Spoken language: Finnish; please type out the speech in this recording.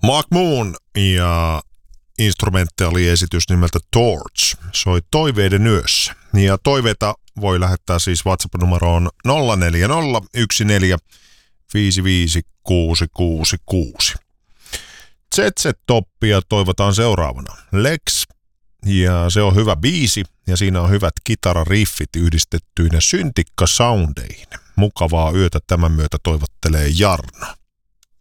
Mark Moon ja instrumentaaliesitys nimeltä Torch soi Toiveiden yössä. Ja toiveita voi lähettää siis WhatsApp-numeroon 0401455666. ZZ-toppia toivotaan seuraavana Lex, ja se on hyvä biisi, ja siinä on hyvät kitarariffit yhdistettyinä syntikkasoundeihin. Mukavaa yötä tämän myötä toivottelee Jarno.